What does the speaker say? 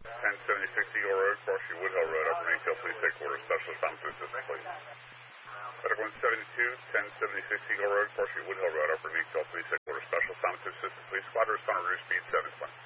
1076 Eagle Road, Varsity Woodhill Road, Upper Maidfield Police Headquarters, Specialist Officer Assistant, please. Medical 172, 1076 Eagle Road, Varsity Woodhill Road, Upper Maidfield Police Headquarters, Specialist Officer Assistant, please. Squad responder, reduce speed 720.